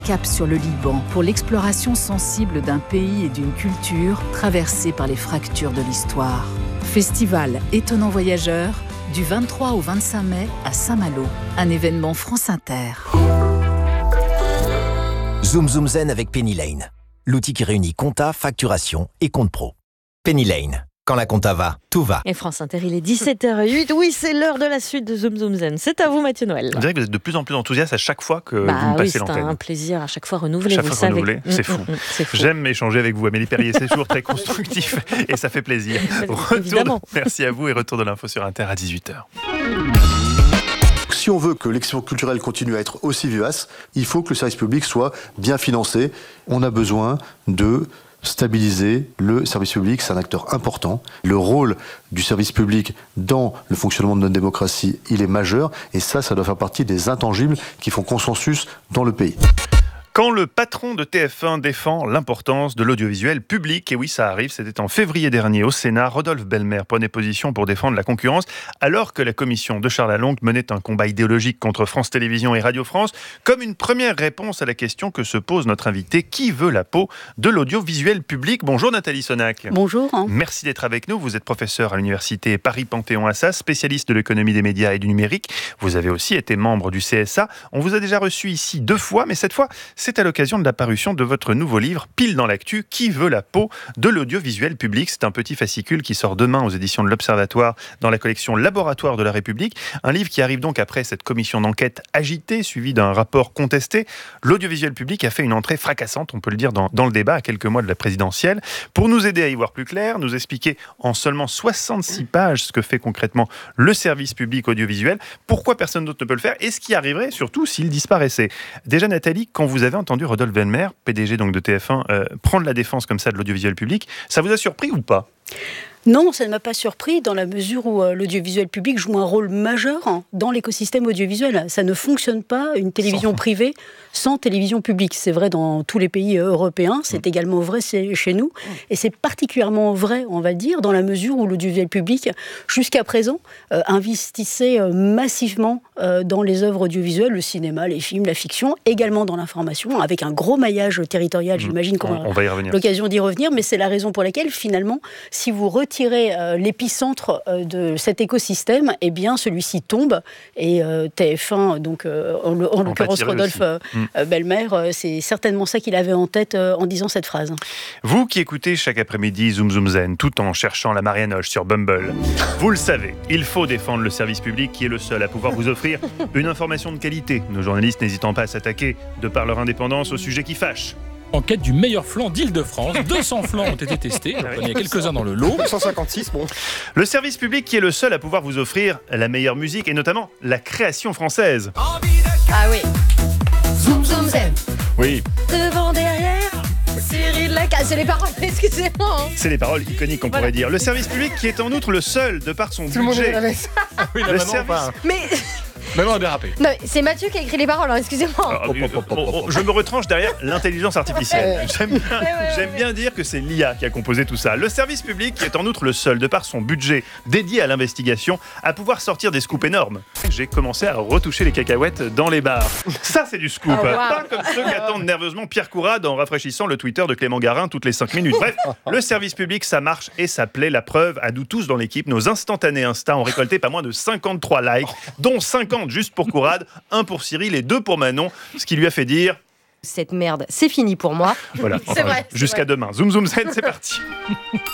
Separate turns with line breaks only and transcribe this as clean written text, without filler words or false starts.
Cap sur le Liban pour l'exploration sensible d'un pays et d'une culture traversée par les fractures de l'histoire. Festival Étonnant Voyageur du 23 au 25 mai à Saint-Malo, un événement France Inter.
Zoom Zoom Zen avec Penny Lane, l'outil qui réunit compta, facturation et compte pro. Penny Lane. Quand la compta va, tout va.
Et France Inter, il est 17h08. Oui, c'est l'heure de la suite de Zoom Zoom Zen. C'est à vous, Mathieu Noël.
On dirait que vous êtes de plus en plus enthousiaste à chaque fois que vous me passez l'antenne.
C'est un plaisir à chaque fois renouvelé,
chaque
vous
fois
le savez.
Renouvelé, c'est fou.
C'est fou.
J'aime échanger avec vous, Amélie Perrier. C'est toujours très constructif et ça fait plaisir.
Évidemment.
Merci à vous et retour de l'info sur Inter à 18h.
Si on veut que l'expression culturelle continue à être aussi vivace, il faut que le service public soit bien financé. On a besoin de stabiliser le service public, c'est un acteur important. Le rôle du service public dans le fonctionnement de notre démocratie, il est majeur, et ça doit faire partie des intangibles qui font consensus dans le pays.
Quand le patron de TF1 défend l'importance de l'audiovisuel public, et oui ça arrive, c'était en février dernier au Sénat, Rodolphe Belmer prenait position pour défendre la concurrence, alors que la commission de Charles Lalonde menait un combat idéologique contre France Télévisions et Radio France, comme une première réponse à la question que se pose notre invité, qui veut la peau de l'audiovisuel public? Bonjour Nathalie Sonac.
Bonjour.
Merci d'être avec nous, vous êtes professeur à l'université Paris-Panthéon-Assas, spécialiste de l'économie des médias et du numérique, vous avez aussi été membre du CSA, on vous a déjà reçu ici 2 fois, mais cette fois c'est à l'occasion de la parution de votre nouveau livre, Pile dans l'actu, qui veut la peau de l'audiovisuel public. C'est un petit fascicule qui sort demain aux éditions de l'Observatoire dans la collection Laboratoire de la République. Un livre qui arrive donc après cette commission d'enquête agitée, suivie d'un rapport contesté. L'audiovisuel public a fait une entrée fracassante, on peut le dire, dans le débat à quelques mois de la présidentielle. Pour nous aider à y voir plus clair, nous expliquer en seulement 66 pages ce que fait concrètement le service public audiovisuel, pourquoi personne d'autre ne peut le faire et ce qui arriverait surtout s'il disparaissait. Déjà Nathalie, quand vous avez entendu Rodolphe Belmer, PDG donc de TF1, prendre la défense comme ça de l'audiovisuel public, ça vous a surpris ou pas ?
Non, ça ne m'a pas surpris dans la mesure où l'audiovisuel public joue un rôle majeur dans l'écosystème audiovisuel. Ça ne fonctionne pas, une télévision privée, sans télévision publique. C'est vrai dans tous les pays européens, c'est également vrai chez nous. Et c'est particulièrement vrai, on va dire, dans la mesure où l'audiovisuel public, jusqu'à présent, investissait massivement dans les œuvres audiovisuelles, le cinéma, les films, la fiction, également dans l'information, avec un gros maillage territorial. J'imagine qu'on
va y revenir.
L'occasion d'y revenir, mais c'est la raison pour laquelle, finalement, si vous retirez l'épicentre de cet écosystème, eh bien celui-ci tombe et TF1, donc en l'occurrence Rodolphe Belmer, c'est certainement ça qu'il avait en tête en disant cette phrase.
Vous qui écoutez chaque après-midi Zoom Zoom Zen tout en cherchant la Marianoche sur Bumble, vous le savez, il faut défendre le service public qui est le seul à pouvoir vous offrir une information de qualité. Nos journalistes n'hésitant pas à s'attaquer, de par leur indépendance, au sujet qui fâche.
En quête du meilleur flan d'Île-de-France. 200 flans ont été testés. Il y a quelques-uns dans le lot.
156, bon.
Le service public qui est le seul à pouvoir vous offrir la meilleure musique et notamment la création française.
Ah oui.
Zoom Zoom Zen.
Oui.
Devant, derrière, Cyril Lacasse. C'est les paroles, excusez-moi.
C'est les paroles iconiques, on pourrait dire. Le service public qui est en outre le seul, de par son budget.
Oui,
Le service...
Mais...
Maintenant, on a dérapé.
Non, c'est Mathieu qui a écrit les paroles, excusez-moi.
Je me retranche derrière l'intelligence artificielle. J'aime bien dire que c'est l'IA qui a composé tout ça. Le service public qui est en outre le seul, de par son budget dédié à l'investigation, à pouvoir sortir des scoops énormes. J'ai commencé à retoucher les cacahuètes dans les bars. Ça, c'est du scoop.
Oh, wow.
Pas comme ceux qu'attendent nerveusement Pierre Courade en rafraîchissant le Twitter de Clément Garin toutes les 5 minutes. Bref, le service public, ça marche et ça plaît. La preuve, à nous tous dans l'équipe, nos instantanés Insta ont récolté pas moins de 53 likes, dont 50 juste pour Courade, 1 pour Cyril et 2 pour Manon, ce qui lui a fait dire...
Cette merde, c'est fini pour moi.
Voilà,
C'est vrai.
Jusqu'à demain. Zoom Zoom Zen, c'est parti.